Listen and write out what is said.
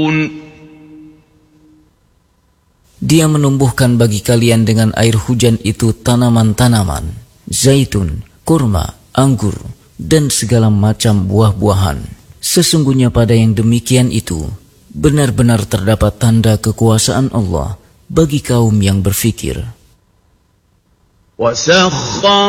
Dia menumbuhkan bagi kalian dengan air hujan itu tanaman-tanaman, zaitun, kurma, anggur, dan segala macam buah-buahan. Sesungguhnya pada yang demikian itu, benar-benar terdapat tanda kekuasaan Allah bagi kaum yang berfikir. وَسَخَّرَ